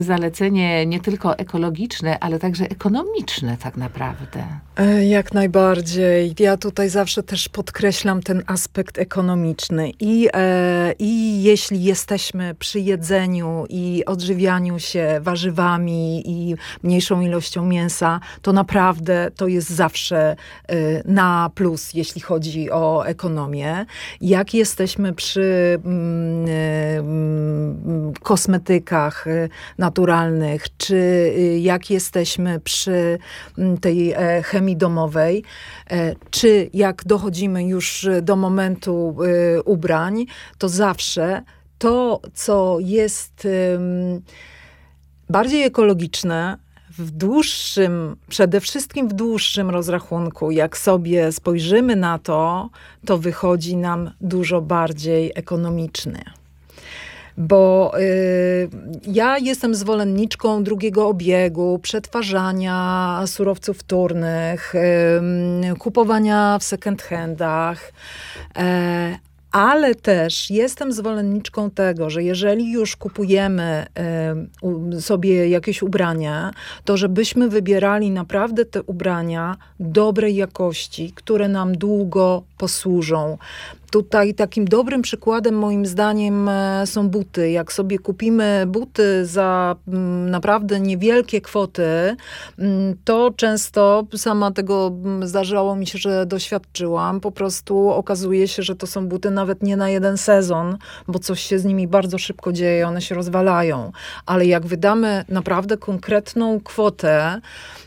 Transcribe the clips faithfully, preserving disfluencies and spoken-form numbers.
zalecenie nie tylko ekologiczne, ale także ekonomiczne tak naprawdę. Jak najbardziej. Ja tutaj zawsze też podkreślam ten aspekt ekonomiczny. I, e, i jeśli jesteśmy przy jedzeniu i odżywianiu się warzywami i mniejszą ilością mięsa, to naprawdę to jest zawsze e, na plus, jeśli chodzi o ekonomię. Jak jesteśmy przy mm, mm, kosmetykach naturalnych, czy jak jesteśmy przy tej chemii domowej, czy jak dochodzimy już do momentu ubrań, to zawsze to, co jest bardziej ekologiczne, w dłuższym, przede wszystkim w dłuższym rozrachunku, jak sobie spojrzymy na to, to wychodzi nam dużo bardziej ekonomiczne. Bo y, ja jestem zwolenniczką drugiego obiegu, przetwarzania surowców wtórnych, y, kupowania w second handach, y, ale też jestem zwolenniczką tego, że jeżeli już kupujemy y, sobie jakieś ubrania, to żebyśmy wybierali naprawdę te ubrania dobrej jakości, które nam długo posłużą. Tutaj takim dobrym przykładem moim zdaniem są buty. Jak sobie kupimy buty za naprawdę niewielkie kwoty, to często, sama tego zdarzało mi się, że doświadczyłam, po prostu okazuje się, że to są buty nawet nie na jeden sezon, bo coś się z nimi bardzo szybko dzieje, one się rozwalają. Ale jak wydamy naprawdę konkretną kwotę,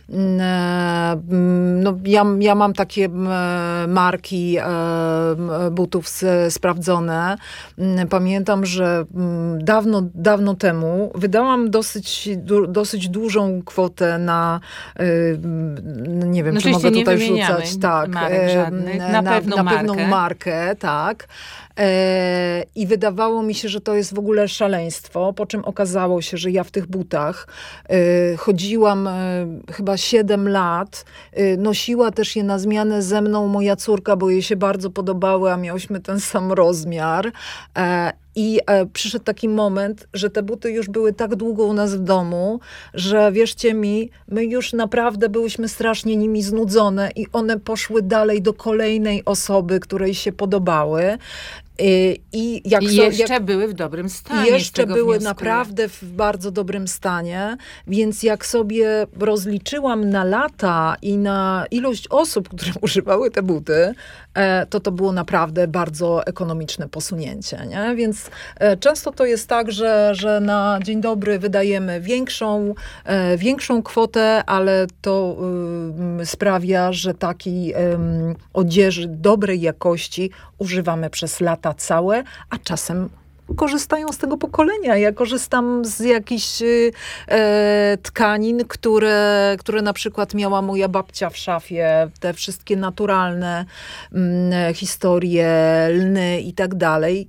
no ja, ja mam takie marki butów sprawdzone. Pamiętam, że dawno, dawno temu wydałam dosyć, dosyć dużą kwotę na, nie wiem, no czy mogę nie tutaj wrzucać, tak, marek żadnych, na, na, pewną, na markę. pewną markę, tak. I wydawało mi się, że to jest w ogóle szaleństwo, po czym okazało się, że ja w tych butach chodziłam chyba siedem lat, nosiła też je na zmianę ze mną moja córka, bo jej się bardzo podobały, a miałyśmy ten sam rozmiar. I e, przyszedł taki moment, że te buty już były tak długo u nas w domu, że wierzcie mi, my już naprawdę byłyśmy strasznie nimi znudzone i one poszły dalej do kolejnej osoby, której się podobały. I, i, jak I so, jeszcze jak, były w dobrym stanie. Jeszcze były wnioskuję. naprawdę w bardzo dobrym stanie, więc jak sobie rozliczyłam na lata i na ilość osób, które używały te buty, to to było naprawdę bardzo ekonomiczne posunięcie, nie? Więc często to jest tak, że, że na dzień dobry wydajemy większą, większą kwotę, ale to um, sprawia, że takiej um, odzieży dobrej jakości używamy przez lata całe, a czasem korzystają z tego pokolenia. Ja korzystam z jakichś e, tkanin, które, które na przykład miała moja babcia w szafie, te wszystkie naturalne m, historie, lny i tak dalej.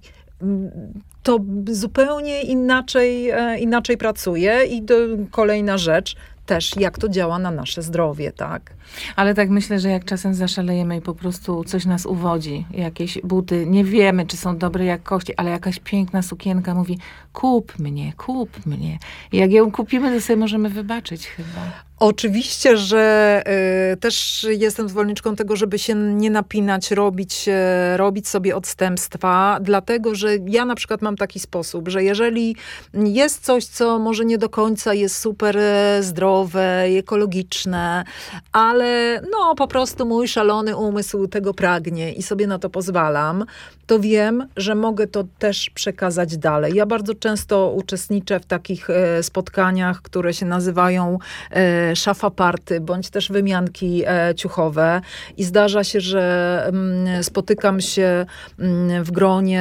To zupełnie inaczej, e, inaczej pracuje i do, kolejna rzecz, też jak to działa na nasze zdrowie, tak? Ale tak myślę, że jak czasem zaszalejemy i po prostu coś nas uwodzi, jakieś buty, nie wiemy, czy są dobrej jakości, ale jakaś piękna sukienka mówi, kup mnie, kup mnie. I jak ją kupimy, to sobie możemy wybaczyć chyba. Oczywiście, że y, też jestem zwolenniczką tego, żeby się nie napinać, robić, y, robić sobie odstępstwa, dlatego, że ja na przykład mam taki sposób, że jeżeli jest coś, co może nie do końca jest super zdrowe i ekologiczne, ale no po prostu mój szalony umysł tego pragnie i sobie na to pozwalam, to wiem, że mogę to też przekazać dalej. Ja bardzo często uczestniczę w takich e, spotkaniach, które się nazywają e, szafa party, bądź też wymianki e, ciuchowe i zdarza się, że m, spotykam się m, w gronie,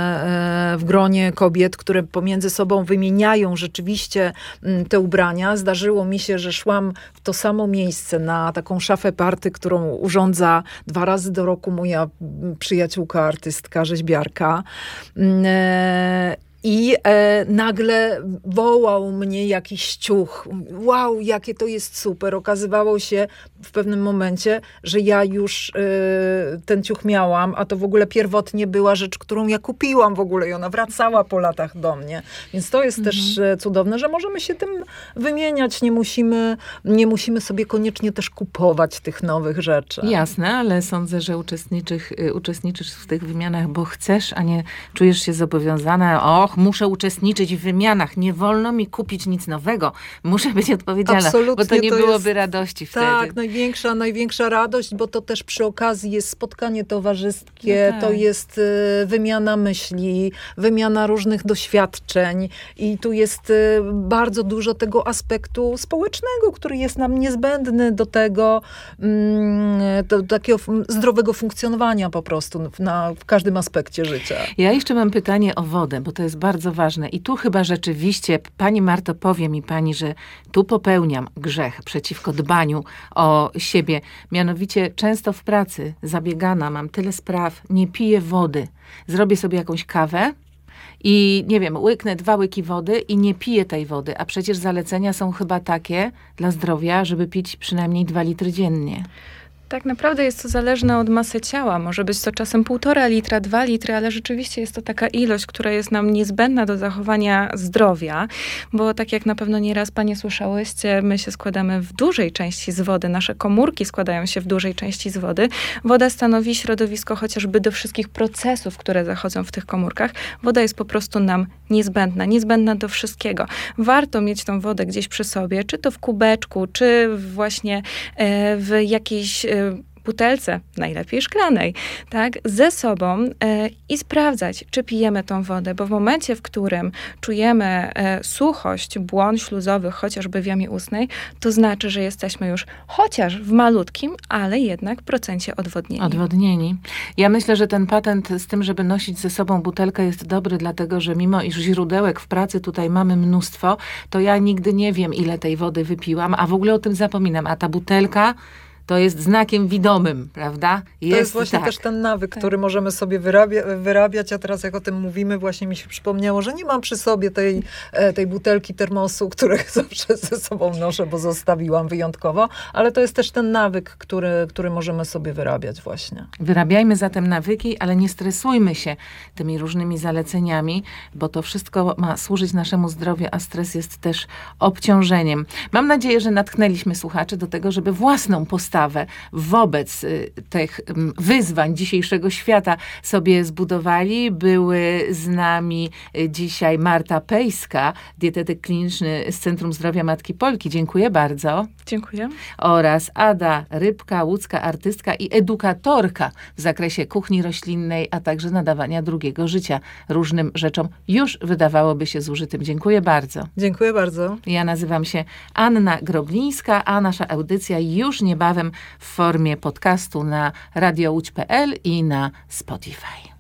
e, w gronie kobiet, które pomiędzy sobą wymieniają rzeczywiście m, te ubrania. Zdarzyło mi się, że szłam w to samo miejsce na taką szafę party, którą urządza dwa razy do roku moja przyjaciółka artystka, rzeźbiarka. I e, nagle wołał mnie jakiś ciuch. Wow, jakie to jest super. Okazywało się w pewnym momencie, że ja już e, ten ciuch miałam, a to w ogóle pierwotnie była rzecz, którą ja kupiłam w ogóle i ona wracała po latach do mnie. Więc to jest mhm. też e, cudowne, że możemy się tym wymieniać. Nie musimy, nie musimy sobie koniecznie też kupować tych nowych rzeczy. Jasne, ale sądzę, że uczestniczysz, uczestniczysz w tych wymianach, bo chcesz, a nie czujesz się zobowiązana. Och, muszę uczestniczyć w wymianach. Nie wolno mi kupić nic nowego. Muszę być odpowiedzialna, Absolutnie, bo to nie to byłoby jest, radości wtedy. Tak, największa, największa radość, bo to też przy okazji jest spotkanie towarzyskie, no tak. To jest y, wymiana myśli, wymiana różnych doświadczeń i tu jest y, bardzo dużo tego aspektu społecznego, który jest nam niezbędny do tego, mm, do takiego zdrowego funkcjonowania po prostu na, w każdym aspekcie życia. Ja jeszcze mam pytanie o wodę, bo to jest bardzo ważne. I tu chyba rzeczywiście, pani Marto, powie mi pani, że tu popełniam grzech przeciwko dbaniu o siebie. Mianowicie często w pracy zabiegana, mam tyle spraw, nie piję wody. Zrobię sobie jakąś kawę i nie wiem, łyknę dwa łyki wody i nie piję tej wody. A przecież zalecenia są chyba takie dla zdrowia, żeby pić przynajmniej dwa litry dziennie. Tak naprawdę jest to zależne od masy ciała. Może być to czasem półtora litra, dwa litry, ale rzeczywiście jest to taka ilość, która jest nam niezbędna do zachowania zdrowia, bo tak jak na pewno nieraz panie słyszałyście, my się składamy w dużej części z wody, nasze komórki składają się w dużej części z wody. Woda stanowi środowisko chociażby do wszystkich procesów, które zachodzą w tych komórkach. Woda jest po prostu nam niezbędna, niezbędna do wszystkiego. Warto mieć tą wodę gdzieś przy sobie, czy to w kubeczku, czy właśnie w jakiejś butelce, najlepiej szklanej, tak, ze sobą e, i sprawdzać, czy pijemy tą wodę, bo w momencie, w którym czujemy e, suchość błon śluzowych, chociażby w jamie ustnej, to znaczy, że jesteśmy już chociaż w malutkim, ale jednak procencie odwodnieni. Odwodnieni. Ja myślę, że ten patent z tym, żeby nosić ze sobą butelkę jest dobry, dlatego, że mimo iż źródełek w pracy tutaj mamy mnóstwo, to ja nigdy nie wiem, ile tej wody wypiłam, a w ogóle o tym zapominam, a ta butelka to jest znakiem widomym, prawda? Jest, to jest właśnie tak. też ten nawyk, tak. który możemy sobie wyrabia, wyrabiać, a teraz jak o tym mówimy, właśnie mi się przypomniało, że nie mam przy sobie tej, tej butelki termosu, których zawsze ze sobą noszę, bo zostawiłam wyjątkowo, ale to jest też ten nawyk, który, który możemy sobie wyrabiać właśnie. Wyrabiajmy zatem nawyki, ale nie stresujmy się tymi różnymi zaleceniami, bo to wszystko ma służyć naszemu zdrowiu, a stres jest też obciążeniem. Mam nadzieję, że natchnęliśmy słuchaczy do tego, żeby własną postawę wobec y, tych y, wyzwań dzisiejszego świata sobie zbudowali. Były z nami y, dzisiaj Marta Pejska, dietetyk kliniczny z Centrum Zdrowia Matki Polki. Dziękuję bardzo. Dziękuję. Oraz Ada Rybka, łódzka artystka i edukatorka w zakresie kuchni roślinnej, a także nadawania drugiego życia różnym rzeczom już wydawałoby się zużytym. Dziękuję bardzo. Dziękuję bardzo. Ja nazywam się Anna Groblińska, a nasza audycja już niebawem w formie podcastu na radio łódź kropka p l i na Spotify.